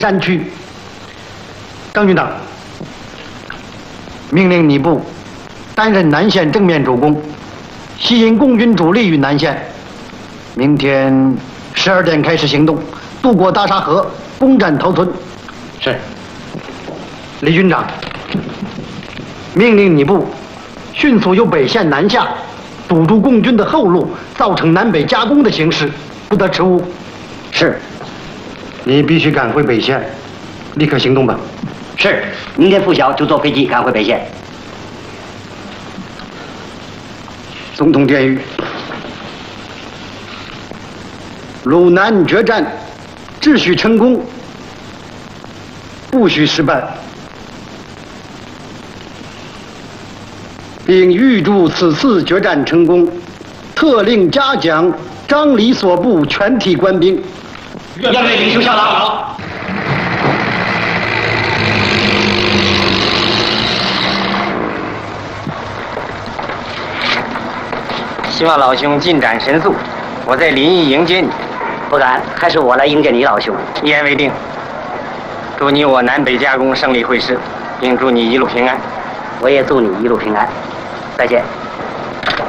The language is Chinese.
山区。张军长，命令你部担任南线正面主攻，吸引共军主力于南线。明天12点开始行动，渡过大沙河，攻占头村。是。李军长，命令你部迅速由北线南下，堵住共军的后路，造成南北夹攻的形势，不得迟误。是。你必须赶回北线，立刻行动吧。 是，明天拂晓就坐飞机赶回北线。 总统电谕：鲁南决战，只许成功，不许失败，并预祝此次决战成功，特令嘉奖张李所部全体官兵。 愿为领袖效劳。 希望老兄进展神速，我在临沂迎接你。 不敢，还是我来迎接你，老兄。 一言为定。祝你我南北夹攻胜利会师，并祝你一路平安。 我也祝你一路平安。再见。